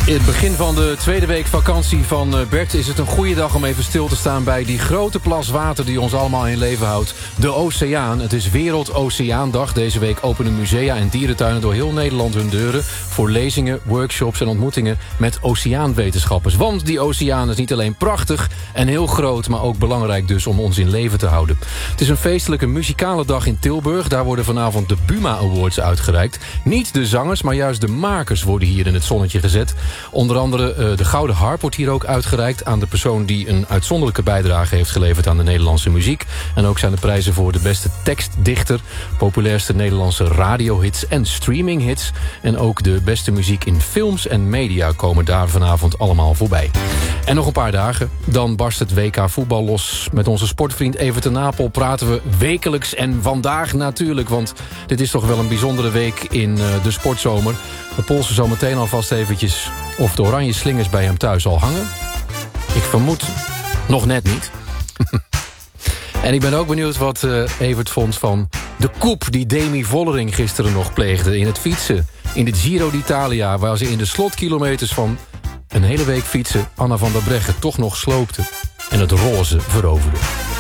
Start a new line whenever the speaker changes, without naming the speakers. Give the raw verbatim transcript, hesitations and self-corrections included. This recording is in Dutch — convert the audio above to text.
In het begin van de tweede week vakantie van Bert is het een goede dag om even stil te staan bij die grote plas water die ons allemaal in leven houdt. De oceaan. Het is Wereldoceaandag. Deze week openen musea en dierentuinen door heel Nederland hun deuren voor lezingen, workshops en ontmoetingen met oceaanwetenschappers. Want die oceaan is niet alleen prachtig en heel groot, maar ook belangrijk dus om ons in leven te houden. Het is een feestelijke muzikale dag in Tilburg. Daar worden vanavond de Buma Awards uitgereikt. Niet de zangers, maar juist de makers worden hier in het zonnetje gezet. Onder andere uh, de Gouden Harp wordt hier ook uitgereikt aan de persoon die een uitzonderlijke bijdrage heeft geleverd aan de Nederlandse muziek. En ook zijn de prijzen voor de beste tekstdichter, populairste Nederlandse radiohits en streaminghits. En ook de beste muziek in films en media komen daar vanavond allemaal voorbij. En nog een paar dagen, dan barst het W K voetbal los. Met onze sportvriend Evert ten Napel praten we wekelijks en vandaag natuurlijk. Want dit is toch wel een bijzondere week in uh, de sportzomer. We polsen zo meteen alvast eventjes of de oranje slingers bij hem thuis al hangen. Ik vermoed nog net niet. En ik ben ook benieuwd wat uh, Evert vond van de coup die Demi Vollering gisteren nog pleegde in het fietsen. In de Giro d'Italia, waar ze in de slotkilometers van een hele week fietsen Anna van der Breggen toch nog sloopte en het roze veroverde.